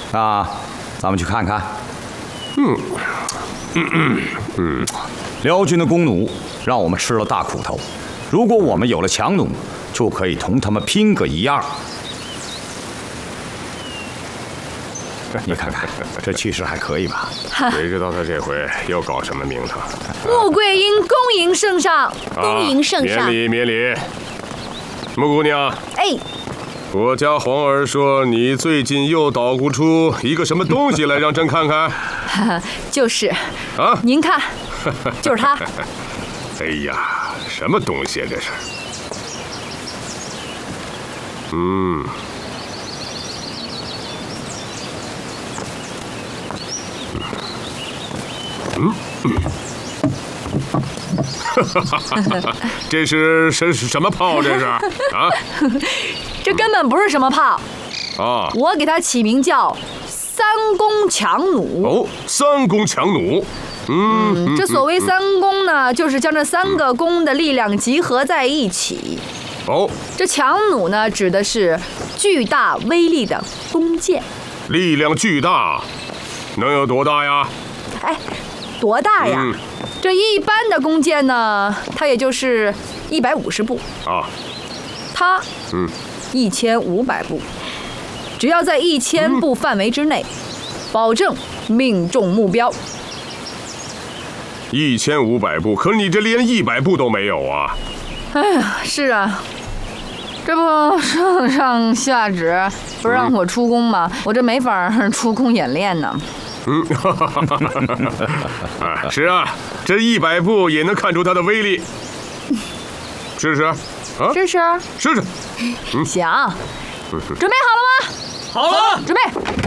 那咱们去看看。辽军的弓弩让我们吃了大苦头，如果我们有了强弩，就可以同他们拼个一样。你看看，这气势还可以吧？ 谁知道他这回又搞什么名堂？ 穆桂英恭迎圣上， 恭迎圣上。 免礼免礼。穆姑娘， 哎， 我家皇儿说你最近又捣鼓出一个什么东西来，让朕看看。 就是啊， 您看，就是他。 哎呀，什么东西啊这是？这是什么炮？这是啊？ 这根本不是什么炮啊！ 我给它起名叫三弓强弩。 哦，三弓强弩。 这所谓三弓呢，就是将这3个弓的力量集合在一起。 哦， 这强弩呢，指的是巨大威力的弓箭。 力量巨大，能有多大呀？ 哎，多大呀？这一般的弓箭呢，它也就是150步啊。 它，1500步，只要在1000步范围之内，保证命中目标。 1500步，可你这连100步都没有啊！ 哎呀，是啊，这不圣上下旨不让我出宫吗？我这没法出宫演练呢。 是啊，这100步也能看出它的威力。试试，啊， 试试， 试试。 行，准备好了吗？ 好了， 准备。